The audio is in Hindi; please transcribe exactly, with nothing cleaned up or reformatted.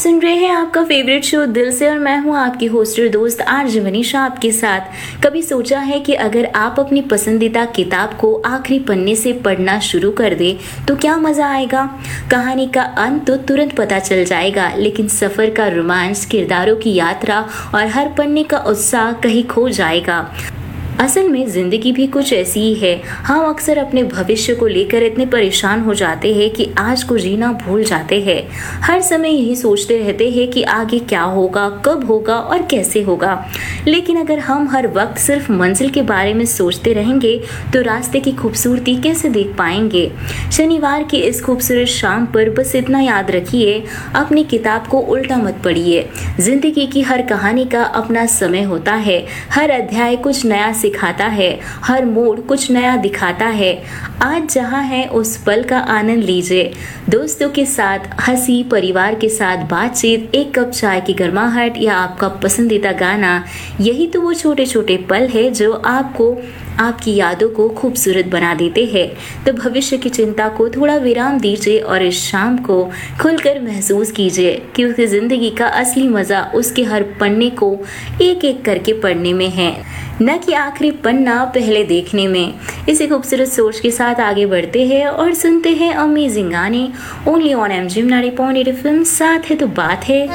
सुन रहे हैं आपका फेवरेट शो दिल से और मैं हूं आपकी होस्टर दोस्त आरजे मनीषा आपके साथ। कभी सोचा है कि अगर आप अपनी पसंदीदा किताब को आखिरी पन्ने से पढ़ना शुरू कर दे तो क्या मजा आएगा। कहानी का अंत तो तुरंत पता चल जाएगा, लेकिन सफर का रोमांच, किरदारों की यात्रा और हर पन्ने का उत्साह कहीं खो जाएगा। असल में जिंदगी भी कुछ ऐसी ही है। हम अक्सर अपने भविष्य को लेकर इतने परेशान हो जाते हैं कि आज को जीना भूल जाते हैं। हर समय यही सोचते रहते हैं कि आगे क्या होगा, कब होगा और कैसे होगा। लेकिन अगर हम हर वक्त सिर्फ मंजिल के बारे में सोचते रहेंगे तो रास्ते की खूबसूरती कैसे देख पाएंगे। शनिवार की इस खूबसूरत शाम पर बस इतना याद रखिए, अपनी किताब को उल्टा मत पढ़िए। जिंदगी की हर कहानी का अपना समय होता है, हर अध्याय कुछ नया सिखाता है, हर मोड़ कुछ नया दिखाता है। आज जहां है उस पल का आनंद लीजिए। दोस्तों के साथ हंसी, परिवार के साथ बातचीत, एक कप चाय की गर्माहट या आपका पसंदीदा गाना, यही तो वो छोटे छोटे पल है जो आपको आपकी यादों को खूबसूरत बना देते हैं। तो भविष्य की चिंता को थोड़ा विराम दीजिए और इस शाम को खुलकर महसूस कीजिए, क्योंकि जिंदगी का असली मजा उसके हर पन्ने को एक एक करके पढ़ने में है, न कि आखिरी पन्ना पहले देखने में। इसी खूबसूरत सोच के साथ आगे बढ़ते हैं और सुनते हैं अमेजिंग गाने only on MG ninety point eight F M. साथ है तो बात है।